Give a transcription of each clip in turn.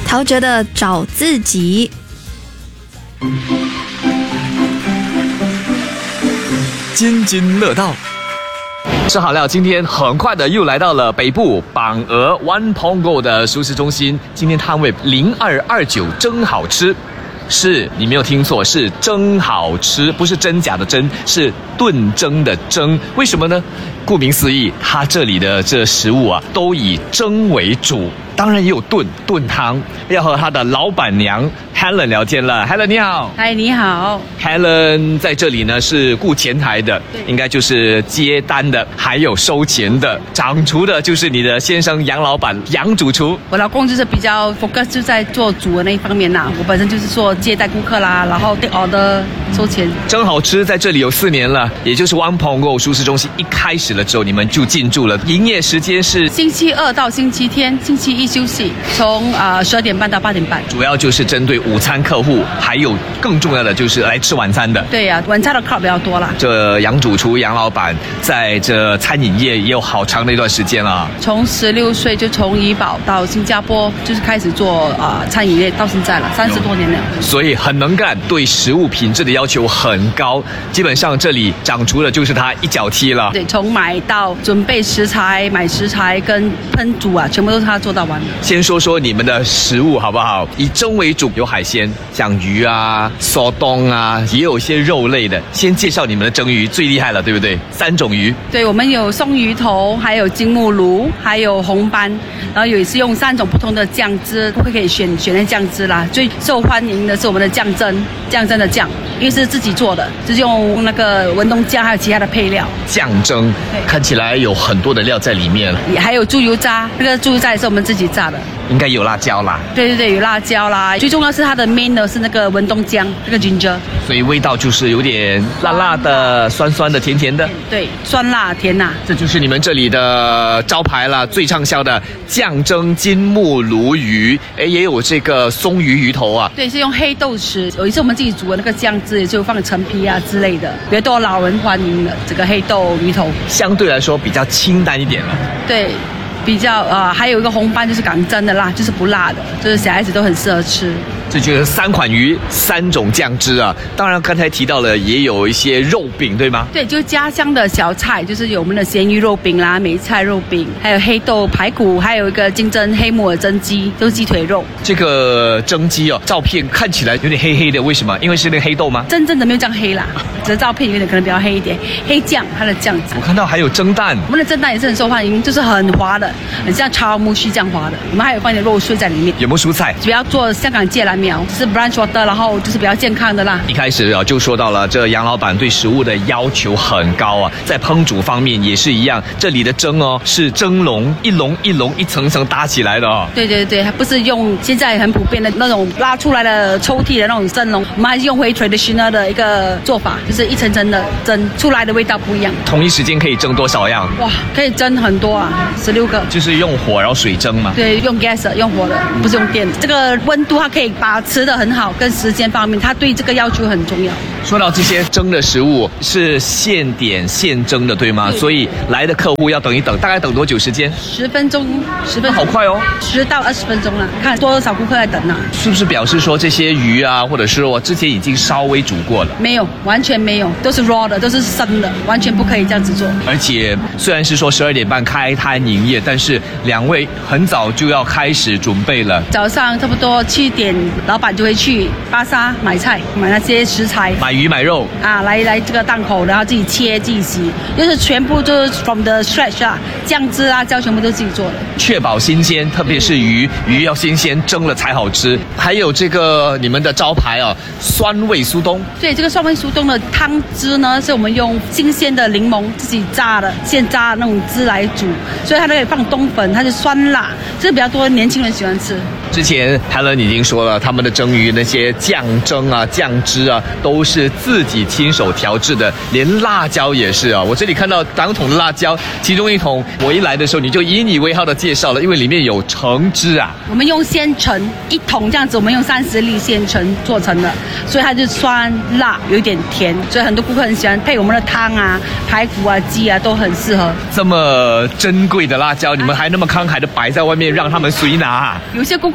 陶喆的《找自己》。 津津乐道。吃好料，今天很快的又来到了北部榜鹅 One Pongo 的熟食中心。今天摊位0229真好吃，是你没有听错，是蒸好吃，不是真假的真，是炖蒸的蒸。为什么呢？顾名思义，它这里的这食物啊，都以蒸为主，当然也有炖汤。要和他的老板娘 Helen 聊天了。 Helen 你好。 嗨，你好。 Helen 在这里呢是顾前台的，应该就是接单的，还有收钱的。掌厨的就是你的先生杨老板，杨主厨。 我老公就是比较 focus 就在做煮的那一方面啦，我本身就是做接待顾客啦，然后 take order 收钱。 真好吃在这里有4年了，也就是 One Pongo 熟食中心一开始了之后，你们就进驻了。营业时间是星期二到星期天，星期一休息，从12点半到8点半。 主要就是针对午餐客户，还有更重要的就是来吃晚餐的。 对呀，晚餐的 crowd 比较多啦。 这杨主厨杨老板在这餐饮业也有好长的一段时间了。 从16岁就从怡保到新加坡，就是开始做餐饮业到现在了，30多年了。 所以很能干，对食物品质的要求很高。基本上这里掌厨的就是他一脚踢了。 对，从买到准备食材、买食材跟烹煮啊，全部都是他做到完的。 先说说你们的食物好不好？以蒸为主，有海鲜，像鱼啊、烧冬啊，也有一些肉类的。先介绍你们的蒸鱼，最厉害了，对不对？3种鱼。 对，我们有松鱼头，还有金目鲈，还有红斑，然后也是用3种不同的酱汁，可以选那酱汁啦。最受欢迎的是我们的酱蒸的酱，因为是自己做的，就是用那个文东酱还有其他的配料。 酱蒸，看起来有很多的料在里面， 也还有猪油渣，那个猪油渣也是我们自己炸的。 应该有辣椒啦。 对，有辣椒啦。最重要是它的 main 的是那个文东姜，那个 ginger， 所以味道就是有点辣辣的、酸酸的、甜甜的。 对，酸辣甜呐。 这就是你们这里的招牌了，最畅销的酱蒸金目鲈鱼。也有这个松鱼鱼头啊。 对，是用黑豆豉，有一次我们自己煮的那个酱汁，也就放陈皮啊之类的，比较多老人欢迎的这个黑豆鱼头。 相对来说比较清淡一点了。 对。比较还有一个红斑就是港蒸的辣，就是不辣的，就是小孩子都很适合吃。 这就是3款鱼，3种酱汁啊。当然刚才提到了也有一些肉饼，对吗？ 对，就是家乡的小菜，就是有我们的咸鱼肉饼啦、梅菜肉饼，还有黑豆排骨，还有一个金针黑木耳蒸鸡，都是鸡腿肉。 这个蒸鸡哦，照片看起来有点黑黑的，为什么？因为是那个黑豆吗？ 真正的没有这样黑啦，只是照片有点可能比较黑一点。黑酱，它的酱汁。 我看到还有蒸蛋， 我们的蒸蛋也是很受欢迎，就是很滑的，很像超木须这样滑的。我们还有放一点肉碎在里面。 有没有蔬菜？ 主要做香港芥蓝苗，是 branch water， 然后就是比较健康的啦。 一开始就说到了，这杨老板对食物的要求很高啊，在烹煮方面也是一样。这里的蒸哦，是蒸笼，一笼一笼一层层搭起来的哦。 对，它不是用现在很普遍的那种拉出来的抽屉的那种蒸笼，我们还是用回 traditional 的一个做法，就是一层层的蒸出来的味道不一样。 同一时间可以蒸多少样？ 哇，可以蒸很多啊，16个。 就是用火然后水蒸嘛？ 对，用 gas 用火的，不是用电。这个温度它可以把持得很好，跟时间方面，它对这个要求很重要。 说到这些蒸的食物是现点现蒸的，对吗？对。所以来的客户要等一等，大概等多久时间 ？10分钟， 好快哦 ，10到20分钟了，看多少顾客在等啊。 是不是表示说这些鱼啊，或者是我之前已经稍微煮过了？ 没有，完全没有，都是 raw 的，都是生的，完全不可以这样子做。 而且虽然是说12点半开摊营业，但是2位很早就要开始准备了。 早上差不多7点，老板就会去巴沙买菜，买那些食材， 买鱼买肉啊，来这个档口，然后自己切自己洗，就是全部就是 from the scratch 啊，酱汁啊椒全部都自己做的， 确保新鲜，特别是鱼要新鲜，蒸了才好吃。还有这个你们的招牌啊，酸味苏东。 对，这个酸味苏东的汤汁呢，是我们用新鲜的柠檬自己榨的，现榨的那种汁来煮，所以它可以放冬粉，它是酸辣，这是比较多年轻人喜欢吃。 之前 Helen 已经说了，他们的蒸鱼那些酱蒸啊、酱汁啊，都是自己亲手调制的，连辣椒也是啊。我这里看到2桶的辣椒，其中1桶我一来的时候你就引以为豪的介绍了，因为里面有橙汁啊。 我们用鲜橙1桶这样子，我们用30粒鲜橙做成的，所以它就酸辣有一点甜，所以很多顾客很喜欢配我们的汤啊、排骨啊、鸡啊都很适合。 这么珍贵的辣椒，你们还那么慷慨的摆在外面让他们随拿啊？ 有些顾客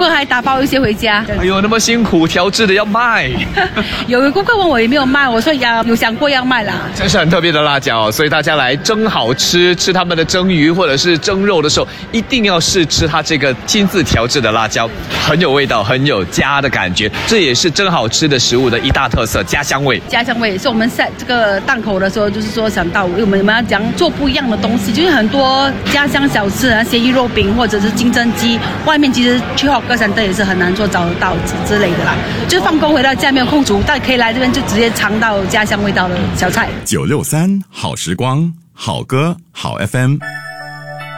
客还打包一些回家。 哎呦，那么辛苦调制的要卖。 有顾客问我有没有卖，我说有想过要卖啦。 这是很特别的辣椒，所以大家来蒸好吃他们的蒸鱼或者是蒸肉的时候，一定要试吃它这个亲自调制的辣椒，很有味道，很有家的感觉。这也是蒸好吃的食物的一大特色，家乡味。 家乡味是我们在这个档口的时候，就是说想到我们要讲做不一样的东西，就是很多家乡小吃啊，鲜鱼肉饼或者是金针鸡，外面其实去好歌山的也是很难做找得到之类的啦。就放工回到家没有空煮，但可以来这边就直接尝到家乡味道的小菜。 963好时光，好歌好 FM。